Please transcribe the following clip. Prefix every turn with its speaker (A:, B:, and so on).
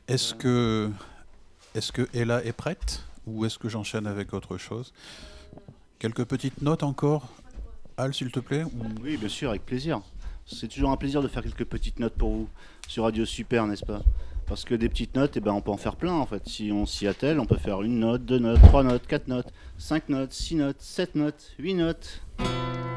A: Est-ce que, est-ce que Ella est prête ou est-ce que j'enchaîne avec autre chose? Quelques petites notes encore, Al, s'il te plaît?
B: Oui, bien sûr, avec plaisir. C'est toujours un plaisir de faire quelques petites notes pour vous sur Radio Super, n'est-ce pas? Parce que des petites notes, eh ben, on peut en faire plein en fait. Si on s'y attelle, on peut faire une note, deux notes, trois notes, quatre notes, cinq notes, six notes, sept notes, huit notes.